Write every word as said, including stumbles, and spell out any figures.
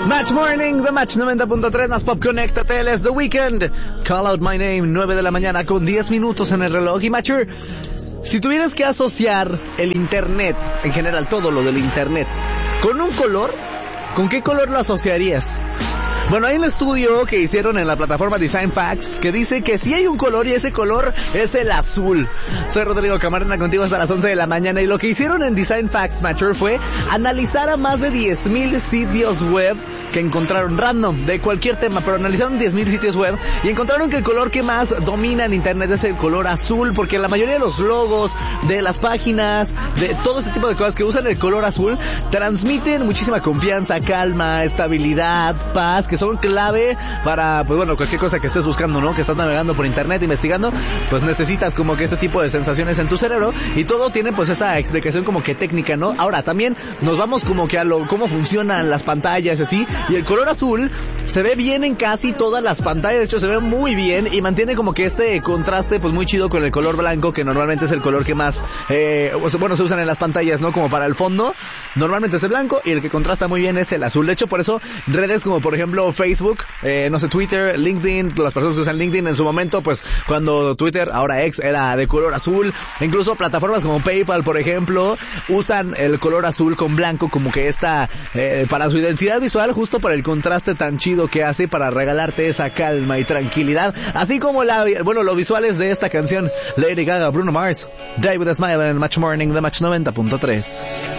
Match Morning, The Match noventa punto tres, más pop, conéctate, él es The Weeknd. Call Out My Name, nueve de la mañana con diez minutos en el reloj. Y Matcher, si tuvieras que asociar el internet, en general todo lo del internet, con un color, ¿con qué color lo asociarías? Bueno, hay un estudio que hicieron en la plataforma Design Facts que dice que sí hay un color y ese color es el azul. Soy Rodrigo Camarena, contigo hasta las once de la mañana, y lo que hicieron en Design Facts, Matcher, fue analizar a más de diez mil sitios web que encontraron random de cualquier tema, pero analizaron diez mil sitios web y encontraron que el color que más domina en internet es el color azul, porque la mayoría de los logos de las páginas, de todo este tipo de cosas que usan el color azul, transmiten muchísima confianza, calma, estabilidad, paz, que son clave para, pues bueno, cualquier cosa que estés buscando, ¿no? Que estás navegando por internet, investigando, pues necesitas como que este tipo de sensaciones en tu cerebro, y todo tiene pues esa explicación como que técnica, ¿no? Ahora, también nos vamos como que a lo, cómo funcionan las pantallas y así, y el color azul se ve bien en casi todas las pantallas, de hecho se ve muy bien y mantiene como que este contraste pues muy chido con el color blanco, que normalmente es el color que más, eh, bueno, se usan en las pantallas, ¿no? Como para el fondo, normalmente es el blanco, y el que contrasta muy bien es el azul. De hecho, por eso redes como por ejemplo Facebook, eh, no sé, Twitter, LinkedIn, las personas que usan LinkedIn en su momento, pues cuando Twitter, ahora X, era de color azul, incluso plataformas como PayPal, por ejemplo, usan el color azul con blanco como que esta, eh, para su identidad visual, justo por el contraste tan chido que hace para regalarte esa calma y tranquilidad, así como la, bueno, los visuales de esta canción, Lady Gaga, Bruno Mars, Die With A Smile en el Match Morning de Match noventa punto tres.